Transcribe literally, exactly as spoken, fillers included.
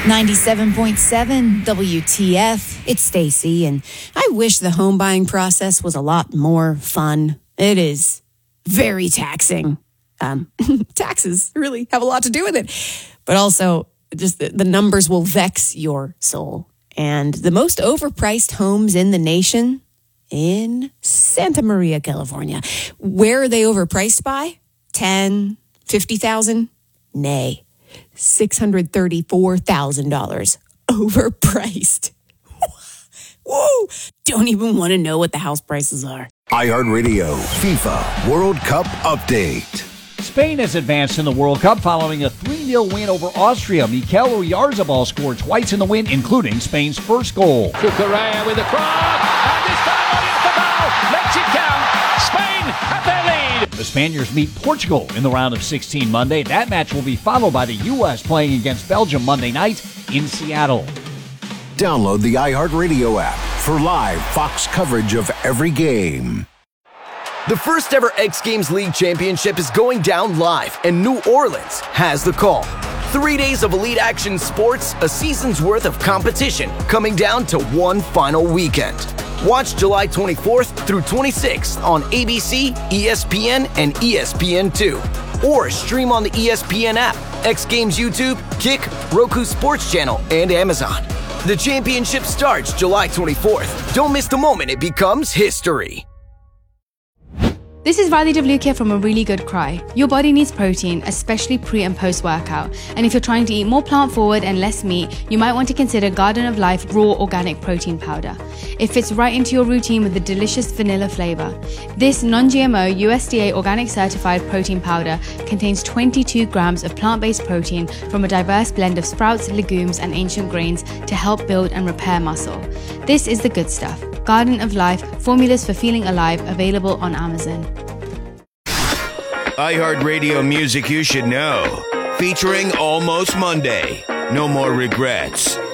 ninety-seven point seven W T F. It's Stacy, and I wish the home buying process was a lot more fun. It is very taxing. Um, taxes really have a lot to do with it. But also, just the, the numbers will vex your soul. And the most overpriced homes in the nation in Santa Maria, California. Where are they overpriced by? ten, fifty thousand? Nay. six hundred thirty-four thousand dollars overpriced. Whoa! Don't even want to know what the house prices are. iHeartRadio FIFA World Cup Update. Spain has advanced in the World Cup following a three nil win over Austria. Mikel Oyarzabal scored twice in the win, including Spain's first goal. Cucurella with a cross, and this time Oyarzabal makes it count. Spain have their lead. The Spaniards meet Portugal in the round of sixteen Monday. That match will be followed by the U S playing against Belgium Monday night in Seattle. Download the iHeartRadio app for live Fox coverage of every game. The first ever X Games League Championship is going down live, and New Orleans has the call. Three days of elite action sports, a season's worth of competition, coming down to one final weekend. Watch July twenty-fourth through twenty-sixth on A B C, E S P N, and E S P N two. Or stream on the E S P N app, X Games YouTube, Kick, Roku Sports Channel, and Amazon. The championship starts July twenty-fourth. Don't miss the moment it becomes history. This is Riley DeVluke here from A Really Good Cry. Your body needs protein, especially pre and post workout. And if you're trying to eat more plant forward and less meat, you might want to consider Garden of Life Raw Organic Protein Powder. It fits right into your routine with a delicious vanilla flavor. This non-G M O U S D A organic certified protein powder contains twenty-two grams of plant-based protein from a diverse blend of sprouts, legumes, and ancient grains to help build and repair muscle. This is the good stuff. Garden of Life, formulas for feeling alive, available on Amazon. iHeartRadio music you should know. Featuring Almost Monday. No More Regrets.